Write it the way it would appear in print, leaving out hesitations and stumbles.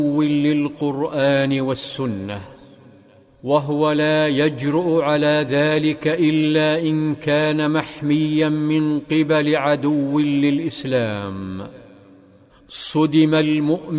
للقرآن والسنة، وهو لا يجرؤ على ذلك إلا إن كان محميا من قبل عدو للإسلام. صدم المؤمن